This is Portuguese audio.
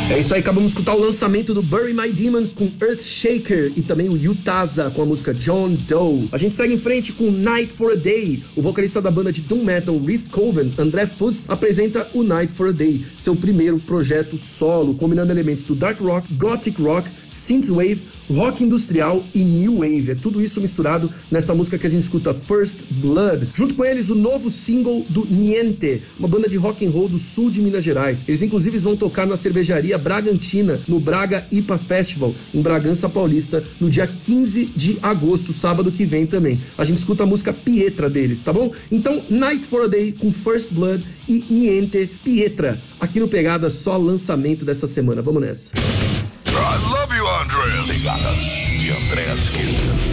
É isso aí, acabamos de escutar o lançamento do Bury My Demons com Earthshaker e também o Yutaza com a música John Doe. A gente segue em frente com Night for a Day. O vocalista da banda de doom metal Riff Coven, André Fuss, apresenta o Night for a Day, seu primeiro projeto solo, combinando elementos do dark rock, gothic rock, synthwave, rock industrial e new wave. É tudo isso misturado nessa música que a gente escuta, First Blood. Junto com eles, o novo single do Niente, uma banda de rock and roll do sul de Minas Gerais. Eles inclusive vão tocar na cervejaria Bragantina, no Braga IPA Festival, em Bragança Paulista, no dia 15 de agosto, sábado que vem também. A gente escuta a música Pietra deles, tá bom? Então, Night for a Day com First Blood e Niente Pietra, aqui no Pegada, só lançamento dessa semana. Vamos nessa. I love you, Andreas. Pegadas de Andreas